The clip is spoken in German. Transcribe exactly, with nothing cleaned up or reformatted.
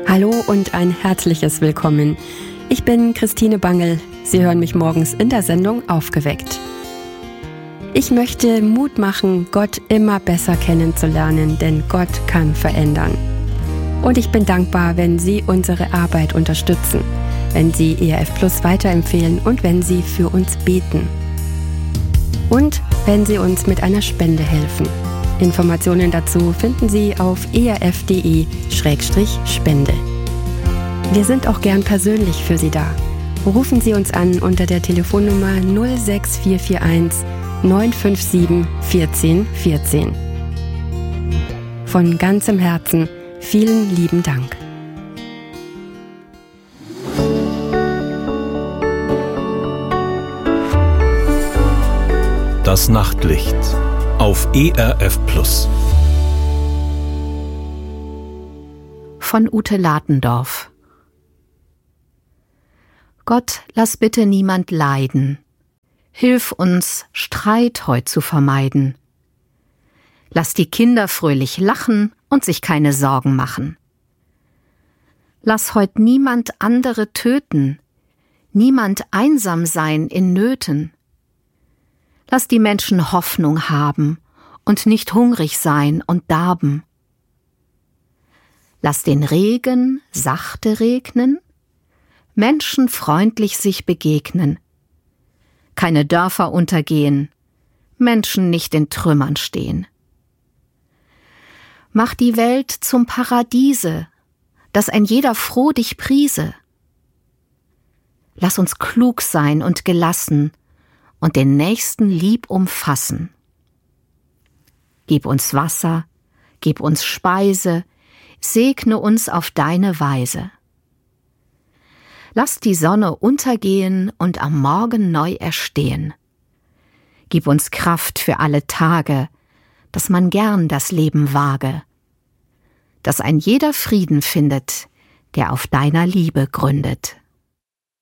Hallo und ein herzliches Willkommen. Ich bin Christine Bangel. Sie hören mich morgens in der Sendung Aufgeweckt. Ich möchte Mut machen, Gott immer besser kennenzulernen, denn Gott kann verändern. Und ich bin dankbar, wenn Sie unsere Arbeit unterstützen, wenn Sie E R F Plus weiterempfehlen und wenn Sie für uns beten. Und wenn Sie uns mit einer Spende helfen. Informationen dazu finden Sie auf erf.de Schrägstrich Spende. Wir sind auch gern persönlich für Sie da. Rufen Sie uns an unter der Telefonnummer null sechs vier vier eins neun fünf sieben eins vier eins eins. Von ganzem Herzen vielen lieben Dank. Das Nachtlicht auf E R F Plus. Von Ute Latendorf. Gott, lass bitte niemand leiden. Hilf uns, Streit heut zu vermeiden. Lass die Kinder fröhlich lachen und sich keine Sorgen machen. Lass heut niemand andere töten, niemand einsam sein in Nöten. Lass die Menschen Hoffnung haben und nicht hungrig sein und darben. Lass den Regen sachte regnen, Menschen freundlich sich begegnen. Keine Dörfer untergehen, Menschen nicht in Trümmern stehen. Mach die Welt zum Paradiese, dass ein jeder froh dich priese. Lass uns klug sein und gelassen und den Nächsten lieb umfassen. Gib uns Wasser, gib uns Speise, segne uns auf deine Weise. Lass die Sonne untergehen und am Morgen neu erstehen. Gib uns Kraft für alle Tage, dass man gern das Leben wage, dass ein jeder Frieden findet, der auf deiner Liebe gründet.